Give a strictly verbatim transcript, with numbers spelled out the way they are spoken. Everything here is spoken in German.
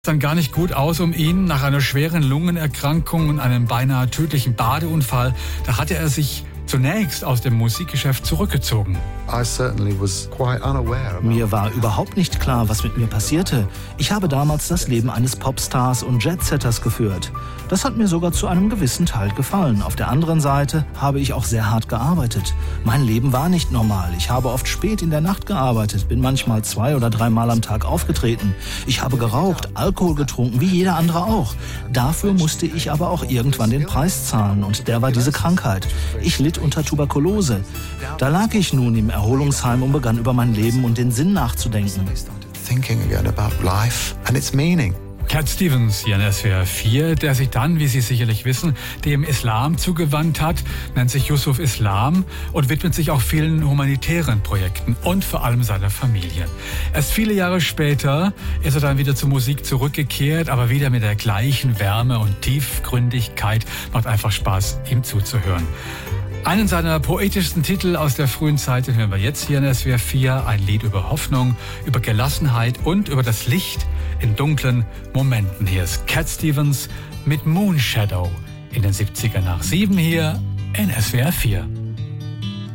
Dann gar nicht gut aus um ihn. Nach einer schweren Lungenerkrankung und einem beinahe tödlichen Badeunfall, da hatte er sich zunächst aus dem Musikgeschäft zurückgezogen. Mir war überhaupt nicht klar, was mit mir passierte. Ich habe damals das Leben eines Popstars und Jetsetters geführt. Das hat mir sogar zu einem gewissen Teil gefallen. Auf der anderen Seite habe ich auch sehr hart gearbeitet. Mein Leben war nicht normal. Ich habe oft spät in der Nacht gearbeitet, bin manchmal zwei oder dreimal am Tag aufgetreten. Ich habe geraucht, Alkohol getrunken, wie jeder andere auch. Dafür musste ich aber auch irgendwann den Preis zahlen und der war diese Krankheit. Ich litt unter Tuberkulose. Da lag ich nun im Erholungsheim und begann über mein Leben und den Sinn nachzudenken. Cat Stevens hier in S W R vier, der sich dann, wie Sie sicherlich wissen, dem Islam zugewandt hat, nennt sich Yusuf Islam und widmet sich auch vielen humanitären Projekten und vor allem seiner Familie. Erst viele Jahre später ist er dann wieder zur Musik zurückgekehrt, aber wieder mit der gleichen Wärme und Tiefgründigkeit. Macht einfach Spaß, ihm zuzuhören. Einen seiner poetischsten Titel aus der frühen Zeit den hören wir jetzt hier in S W R vier. Ein Lied über Hoffnung, über Gelassenheit und über das Licht in dunklen Momenten. Hier ist Cat Stevens mit Moon Shadow in den siebziger nach sieben hier in S W R vier.